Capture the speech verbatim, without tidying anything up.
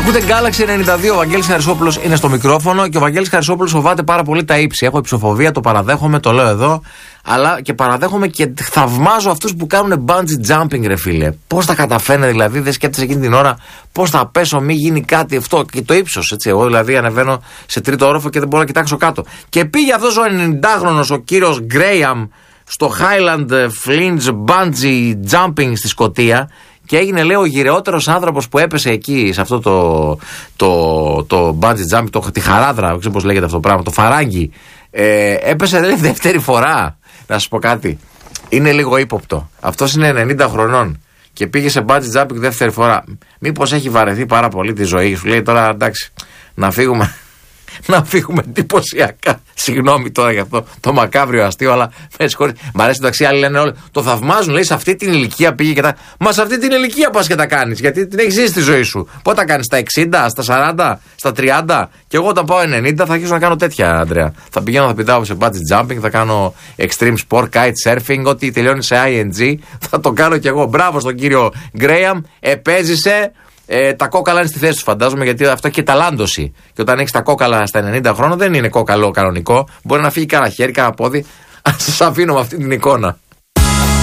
Ακούτε Galaxy ενενήντα δύο, ο Βαγγέλης Χαρισόπουλος είναι στο μικρόφωνο και ο Βαγγέλης Χαρισόπουλος φοβάται πάρα πολύ τα ύψη. Έχω υψοφοβία, το παραδέχομαι, το λέω εδώ. Αλλά και παραδέχομαι και θαυμάζω αυτούς που κάνουν bungee jumping, ρε φίλε. Πώς τα καταφέρνε δηλαδή, δεν σκέφτεσαι εκείνη την ώρα πώς θα πέσω, μη γίνει κάτι αυτό. Και το ύψος, έτσι. Εγώ δηλαδή ανεβαίνω σε τρίτο όροφο και δεν μπορώ να κοιτάξω κάτω. Και πήγε αυτός ο ενενηντάχρονος, ο κύριος Γκρέιαμ, στο Highland Flinch Bungee Jumping στη Σκωτία. Και έγινε, λέει, ο γυρεότερος άνθρωπος που έπεσε εκεί, σε αυτό το, το, το bungee jump, το, τη χαράδρα, δεν ξέρω πώς λέγεται αυτό το πράγμα, το φαράγγι. Ε, έπεσε, λέει, δεύτερη φορά. Να σας πω κάτι. Είναι λίγο ύποπτο. Αυτός είναι ενενήντα χρονών και πήγε σε bungee jumping δεύτερη φορά. Μήπως έχει βαρεθεί πάρα πολύ τη ζωή σου. Λέει τώρα, εντάξει, να φύγουμε. Να φύγουμε εντυπωσιακά. Συγγνώμη τώρα για αυτό το μακάβριο αστείο, αλλά με συγχωρείτε. Μ' αρέσει το ταξί, άλλοι λένε όλοι. Το θαυμάζουν, λέει, σε αυτή την ηλικία πήγε και τα. Μα σε αυτή την ηλικία πας και τα κάνεις. Γιατί την έχεις ζήσει τη ζωή σου. Πότε τα κάνεις, στα εξήντα, στα σαράντα, στα τριάντα. Και εγώ όταν πάω ενενήντα θα αρχίσω να κάνω τέτοια, Αντρέα. Θα πηγαίνω, θα πηδάω σε bungee jumping, θα κάνω extreme sport, kite surfing, ό,τι τελειώνει σε άι εν τζι. Θα το κάνω κι εγώ. Μπράβο στον κύριο Γκρέιαμ, επέζησε. Ε, τα κόκαλα είναι στη θέση του, φαντάζομαι, γιατί αυτό έχει και ταλάντωση. Και όταν έχει τα κόκαλα στα ενενήντα χρόνια δεν είναι κόκαλο κανονικό. Μπορεί να φύγει κανένα χέρι, κανένα πόδι. Σας αφήνω με αυτή την εικόνα.